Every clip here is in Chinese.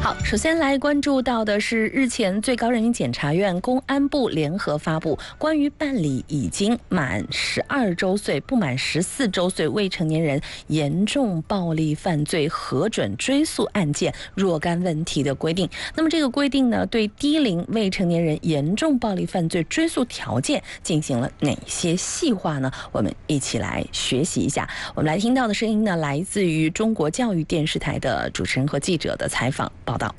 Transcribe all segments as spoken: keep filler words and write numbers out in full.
好，首先来关注到的是日前最高人民检察院、公安部联合发布关于办理已经满十二周岁不满十四周岁未成年人严重暴力犯罪核准追诉案件若干问题的规定。那么这个规定呢，对低龄未成年人严重暴力犯罪追诉条件进行了哪些细化呢？我们一起来学习一下。我们来听到的声音呢，来自于中国教育电视台的主持人和记者的采访报道。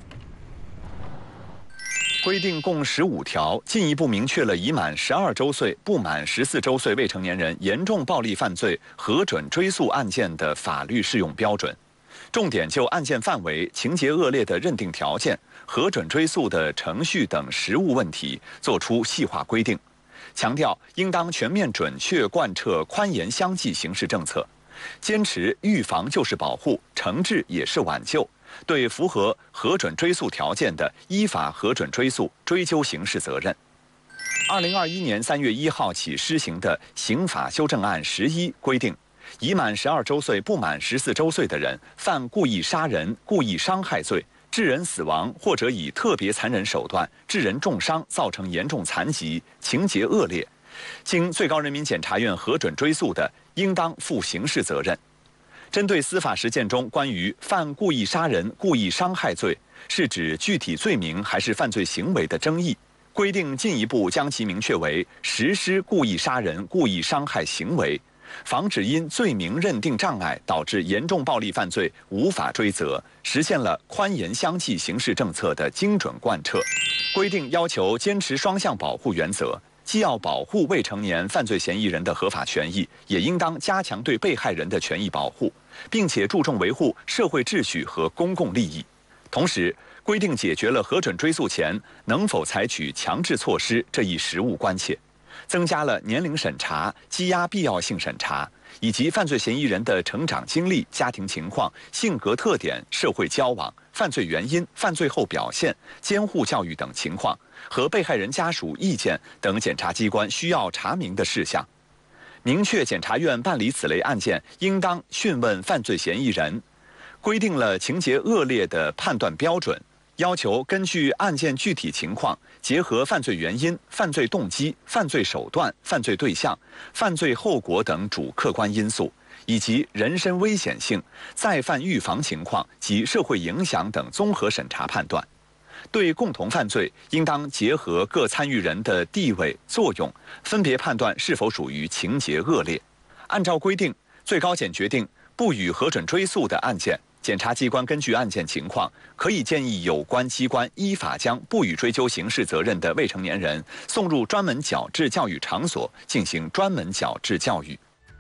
规定共十五条，进一步明确了已满十二周岁不满十四周岁未成年人严重暴力犯罪核准追诉案件的法律适用标准，重点就案件范围、情节恶劣的认定条件、核准追诉的程序等实务问题作出细化规定，强调应当全面准确贯彻宽严相济刑事政策，坚持预防就是保护，惩治也是挽救。对符合核准追诉条件的，依法核准追诉，追究刑事责任。二零二一年三月一号起施行的刑法修正案十一规定，已满十二周岁不满十四周岁的人，犯故意杀人、故意伤害罪，致人死亡或者以特别残忍手段致人重伤，造成严重残疾，情节恶劣，经最高人民检察院核准追诉的，应当负刑事责任。针对司法实践中关于犯故意杀人、故意伤害罪是指具体罪名还是犯罪行为的争议，规定进一步将其明确为实施故意杀人、故意伤害行为，防止因罪名认定障碍导致严重暴力犯罪无法追责，实现了宽严相济刑事政策的精准贯彻。规定要求坚持双向保护原则，既要保护未成年犯罪嫌疑人的合法权益，也应当加强对被害人的权益保护，并且注重维护社会秩序和公共利益。同时，规定解决了核准追诉前能否采取强制措施这一实务关切，增加了年龄审查、羁押必要性审查，以及犯罪嫌疑人的成长经历、家庭情况、性格特点、社会交往、犯罪原因、犯罪后表现、监护教育等情况和被害人家属意见等检察机关需要查明的事项，明确检察院办理此类案件应当讯问犯罪嫌疑人，规定了情节恶劣的判断标准，要求根据案件具体情况，结合犯罪原因、犯罪动机、犯罪手段、犯罪对象、犯罪后果等主客观因素，以及人身危险性、再犯预防情况及社会影响等综合审查判断。对共同犯罪，应当结合各参与人的地位、作用，分别判断是否属于情节恶劣。按照规定，最高检决定不予核准追诉的案件，检察机关根据案件情况，可以建议有关机关依法将不予追究刑事责任的未成年人送入专门矫治教育场所进行专门矫治教育。